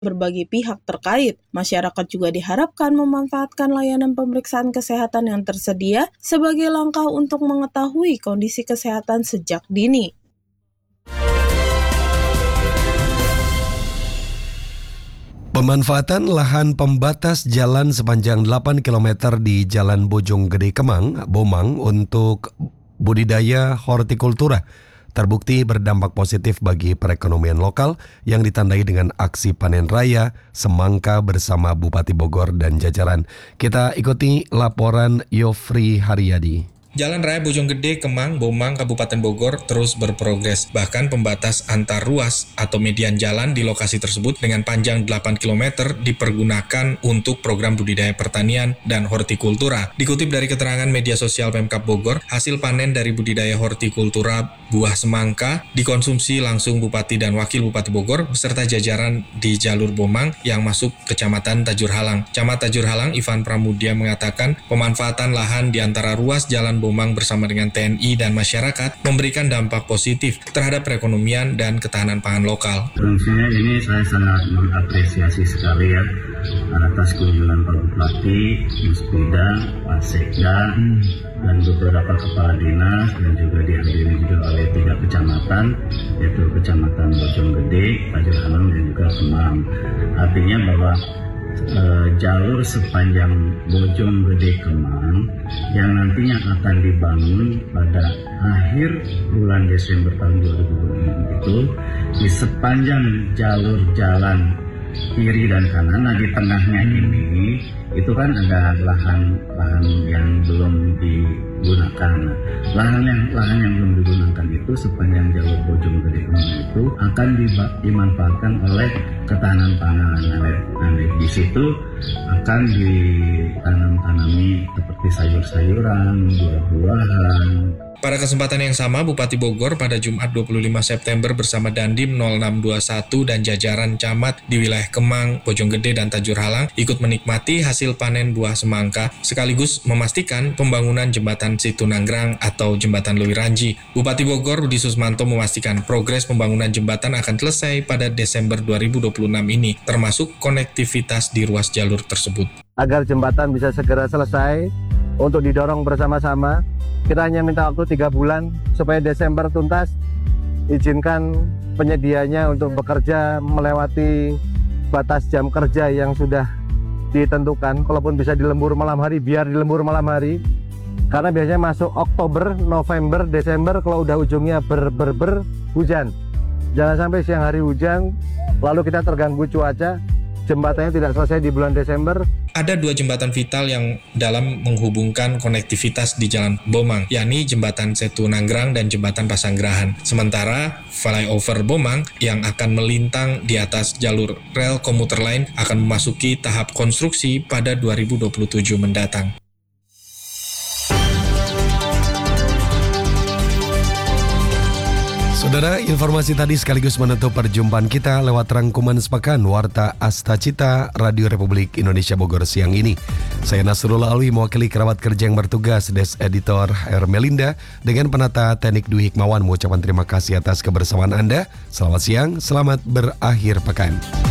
berbagai pihak terkait. Masyarakat juga diharapkan memanfaatkan layanan pemeriksaan kesehatan yang tersedia sebagai langkah untuk mengetahui kondisi kesehatan sejak dini. Pemanfaatan lahan pembatas jalan sepanjang 8 km di Jalan Bojonggede Kemang, Bomang untuk budidaya hortikultura terbukti berdampak positif bagi perekonomian lokal yang ditandai dengan aksi panen raya semangka bersama Bupati Bogor dan jajaran. Kita ikuti laporan Yofri Haryadi. Jalan Raya Bojonggede, Kemang, Bomang, Kabupaten Bogor terus berprogres. Bahkan pembatas antar ruas atau median jalan di lokasi tersebut dengan panjang 8 km dipergunakan untuk program budidaya pertanian dan hortikultura. Dikutip dari keterangan media sosial Pemkab Bogor, hasil panen dari budidaya hortikultura buah semangka dikonsumsi langsung Bupati dan Wakil Bupati Bogor beserta jajaran di jalur Bomang yang masuk Kecamatan Tajur Halang. Camat Tajur Halang, Ivan Pramudia mengatakan pemanfaatan lahan di antara ruas jalan Bomang bersama dengan TNI dan masyarakat memberikan dampak positif terhadap perekonomian dan ketahanan pangan lokal. Tentunya ini saya sangat mengapresiasi sekali ya atas kunjungan Pak Bupati, Mas Bidang, Pak Sekda, dan beberapa kepala dinas dan juga dihadiri juga oleh 3 kecamatan yaitu Kecamatan Bojonggede, Tajur Halang dan juga Kemang. Artinya bahwa jalur sepanjang Bojonggede Kemang yang nantinya akan dibangun pada akhir bulan Desember tahun 2026 itu di sepanjang jalur jalan kiri dan kanan. Nah, di tengahnya ini itu kan ada lahan yang belum digunakan. Lahan yang belum digunakan itu sepanjang jalur Bojonggede Kemang itu akan dimanfaatkan oleh ketahanan pangan. Nah, di situ akan ditanami seperti sayur-sayuran, buah-buahan. Pada kesempatan yang sama, Bupati Bogor pada Jumat 25 September bersama Dandim 0621 dan jajaran camat di wilayah Kemang, Bojonggede, dan Tajur Halang ikut menikmati hasil panen buah semangka sekaligus memastikan pembangunan jembatan Situnanggrang atau jembatan Lewiranji. Bupati Bogor Rudi Susmanto memastikan progres pembangunan jembatan akan selesai pada Desember 2026 ini, termasuk konektivitas di ruas jalur tersebut. Agar jembatan bisa segera selesai, untuk didorong bersama-sama, kita hanya minta waktu 3 bulan supaya Desember tuntas. Izinkan penyedianya untuk bekerja melewati batas jam kerja yang sudah ditentukan. Kalaupun bisa di lembur malam hari, biar di lembur malam hari. Karena biasanya masuk Oktober, November, Desember kalau udah ujungnya hujan. Jangan sampai siang hari hujan, lalu kita terganggu cuaca. Jembatannya tidak selesai di bulan Desember. Ada 2 jembatan vital yang dalam menghubungkan konektivitas di Jalan Bomang, yakni Jembatan Situnanggrang dan Jembatan Pasanggerahan. Sementara flyover Bomang yang akan melintang di atas jalur rel komuter lain akan memasuki tahap konstruksi pada 2027 mendatang. Saudara, informasi tadi sekaligus menutup perjumpaan kita lewat rangkuman sepekan Warta Astacita Radio Republik Indonesia Bogor siang ini. Saya Nasrullah Alwi mewakili kerabat kerja yang bertugas, Des Editor Hermelinda, dengan penata teknik Dwi Hikmawan mengucapkan terima kasih atas kebersamaan Anda. Selamat siang, selamat berakhir pekan.